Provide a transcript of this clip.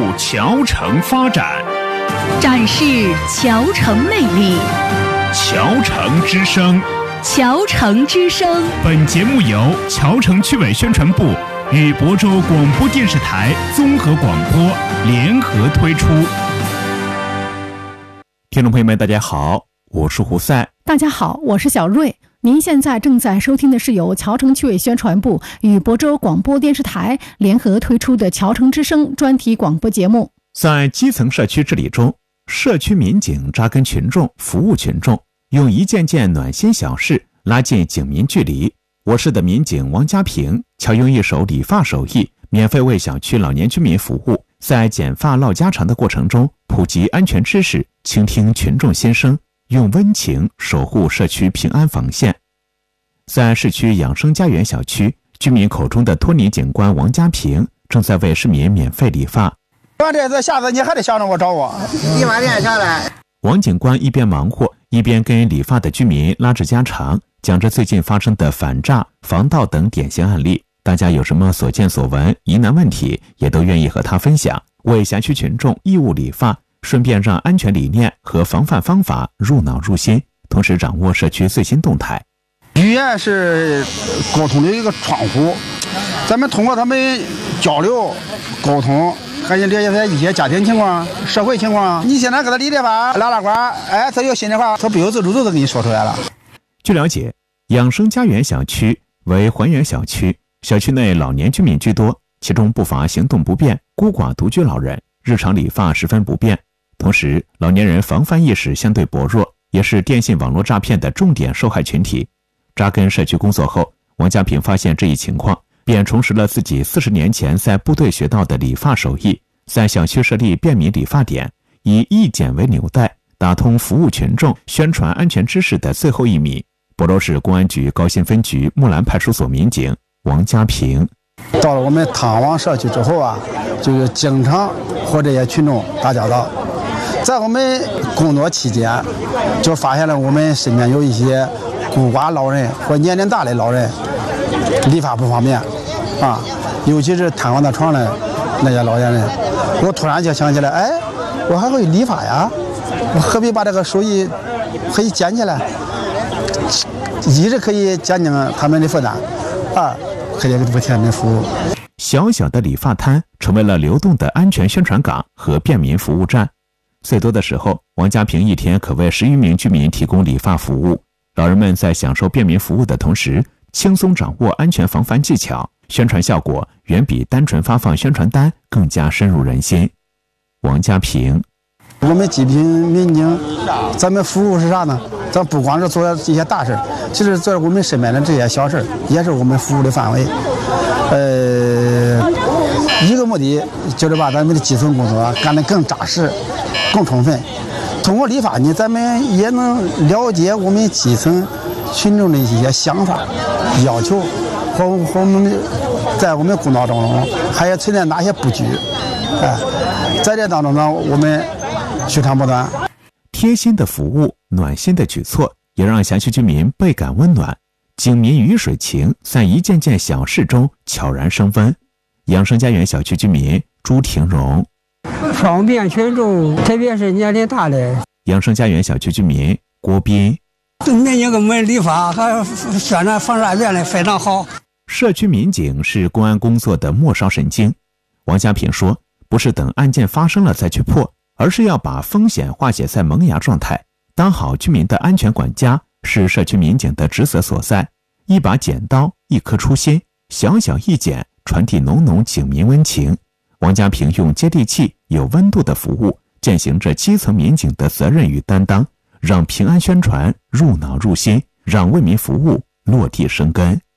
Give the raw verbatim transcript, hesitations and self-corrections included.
桥城发展， 展示桥城魅力。 桥城之声， 桥城之声。 本节目由桥城区委宣传部与亳州广播电视台综合广播联合推出。听众朋友们，大家好，我是胡赛。 大家好，我是小瑞。您现在正在收听的是由桥城区委宣传部与亳州广播电视台联合推出的桥城之声专题广播节目。 在基层社区治理中，社区民警扎根群众，服务群众，用一件件暖心小事拉近警民距离。我市的民警王家平巧用一手理发手艺，免费为小区老年居民服务，在剪发唠家常的过程中普及安全知识，倾听群众心声，用温情守护社区平安防线。在市区养生家园小区，居民口中的托尼警官王家平正在为市民免费理发。 完这次下次你还得想着我找我理发店下来。 王警官一边忙活，一边跟理发的居民拉着家常，讲着最近发生的反诈、防盗等典型案例。大家有什么所见所闻、疑难问题，也都愿意和他分享，为辖区群众义务理发，顺便让安全理念和防范方法入脑入心，同时掌握社区最新动态。 语言是沟通的一个窗户，咱们通过他们交流沟通，还有了解他一些家庭情况、社会情况。你现在给他理理发、拉拉呱，哎，他有心里话，他不由自主都给你说出来了。 据了解，养生家园小区为还原小区，小区内老年居民居多，其中不乏行动不便、孤寡独居老人，日常理发十分不便。同时，老年人防范意识相对薄弱，也是电信网络诈骗的重点受害群体。扎根社区工作后，王家平发现这一情况，便重拾了自己四十年前在部队学到的理发手艺，在小区设立便民理发点，以义剪为纽带，打通服务群众、宣传安全知识的最后一米。亳州市公安局高新分局木兰派出所民警王家平。 到了我们探望社区之后啊，就是经常和这些群众打交道。在我们工作期间，就发现了我们身边有一些孤寡老人或年龄大的老人理发不方便啊，尤其是瘫痪在床的那些老年人。我突然就想起来，哎，我还会理发呀，我何必把这个手艺可以捡起来？一是可以减轻他们的负担，二可以为他们服务。 小小的理发摊成为了流动的安全宣传岗和便民服务站。最多的时候，王家平一天可为十余名居民提供理发服务。老人们在享受便民服务的同时，轻松掌握安全防范技巧，宣传效果远比单纯发放宣传单更加深入人心。王家平， 我们济贫民警，咱们服务是啥呢？咱不光是做这些大事，其实做我们身边的这些小事也是我们服务的范围。呃，一个目的就是把咱们的基层工作干得更扎实、更充分。通过理发呢，咱们也能了解我们基层群众的一些想法、要求和和我们在我们工作当中还存在哪些布局。哎，在这当中呢，我们取长补短。 贴心的服务、暖心的举措，也让辖区居民倍感温暖。警民鱼水情在一件件小事中悄然升温。养生家园小区居民朱廷荣， 方便群众，特别是年龄大的。 养生家园小区居民郭斌， 那你给我们理发还宣传防诈骗的非常好。 社区民警是公安工作的末梢神经。王家平说，不是等案件发生了再去破，而是要把风险化解在萌芽状态，当好居民的安全管家是社区民警的职责所在。一把剪刀，一颗初心，小小一剪，传递浓浓警民温情。王家平用接地气、有温度的服务，践行着基层民警的责任与担当，让平安宣传入脑入心，让为民服务落地生根。